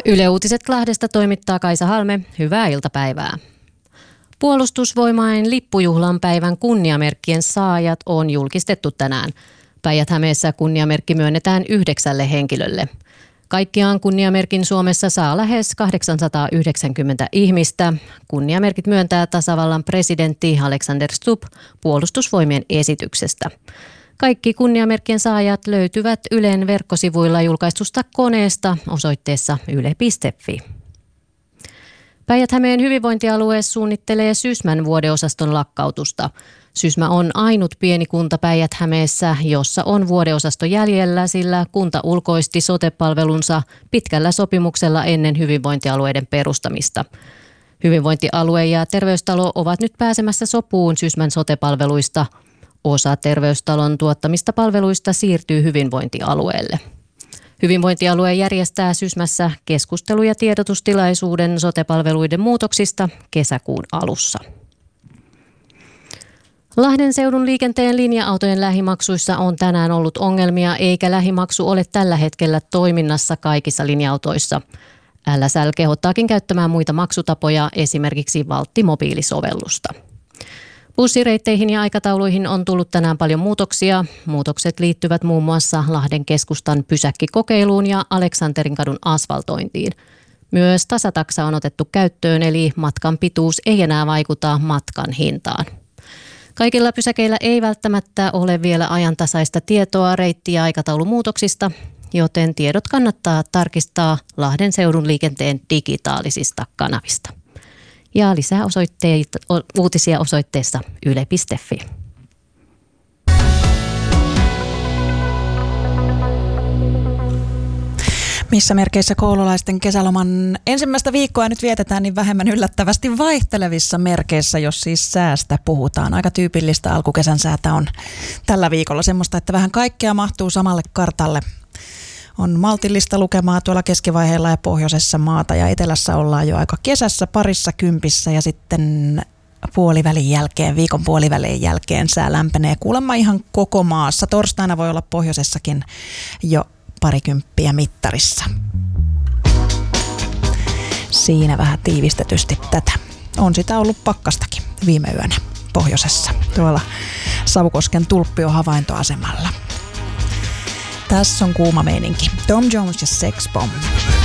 Yle Uutiset Lahdesta toimittaa Kaisa Halme. Hyvää iltapäivää. Puolustusvoimain lippujuhlan päivän kunniamerkkien saajat on julkistettu tänään. Päijät-Hämeessä kunniamerkki myönnetään 9 henkilölle. Kaikkiaan kunniamerkin Suomessa saa lähes 890 ihmistä. Kunniamerkit myöntää tasavallan presidentti Alexander Stubb puolustusvoimien esityksestä. Kaikki kunniamerkkien saajat löytyvät Ylen verkkosivuilla julkaistusta koneesta osoitteessa yle.fi. Päijät-Hämeen hyvinvointialue suunnittelee Sysmän vuodeosaston lakkautusta. Sysmä on ainut pieni kunta Päijät-Hämeessä, jossa on vuodeosasto jäljellä, sillä kunta ulkoisti sote-palvelunsa pitkällä sopimuksella ennen hyvinvointialueiden perustamista. Hyvinvointialue ja terveystalo ovat nyt pääsemässä sopuun Sysmän sote-palveluista. Osa terveystalon tuottamista palveluista siirtyy hyvinvointialueelle. Hyvinvointialue järjestää Sysmässä keskustelu- ja tiedotustilaisuuden sote-palveluiden muutoksista kesäkuun alussa. Lahden seudun liikenteen linja-autojen lähimaksuissa on tänään ollut ongelmia, eikä lähimaksu ole tällä hetkellä toiminnassa kaikissa linja-autoissa. LSL kehottaakin käyttämään muita maksutapoja, esimerkiksi Valtti-mobiilisovellusta. Bussireitteihin ja aikatauluihin on tullut tänään paljon muutoksia. Muutokset liittyvät muun muassa Lahden keskustan pysäkkikokeiluun ja Aleksanterinkodun asfaltointiin. Myös tasataksa on otettu käyttöön, eli matkan pituus ei enää vaikuta matkan hintaan. Kaikilla pysäkeillä ei välttämättä ole vielä ajantasaista tietoa reitti- ja aikataulumuutoksista, joten tiedot kannattaa tarkistaa Lahden seudun liikenteen digitaalisista kanavista. Ja lisää uutisia osoitteessa yle.fi. Missä merkeissä koululaisten kesäloman ensimmäistä viikkoa nyt vietetään, niin vähemmän yllättävästi vaihtelevissa merkeissä, jos siis säästä puhutaan. Aika tyypillistä alkukesän säätä on tällä viikolla semmoista, että vähän kaikkea mahtuu samalle kartalle. On maltillista lukemaa tuolla keskivaiheella ja pohjoisessa maata, ja etelässä ollaan jo aika kesässä parissa kympissä, ja sitten viikon puolivälin jälkeen sää lämpenee kuulemma ihan koko maassa. Torstaina voi olla pohjoisessakin jo parikymppiä mittarissa. Siinä vähän tiivistetysti tätä. On sitä ollut pakkastakin viime yönä pohjoisessa, tuolla Savukosken Tulppio-havaintoasemalla. Tässä on kuuma meininki. Tom Jones ja Sex Bomb.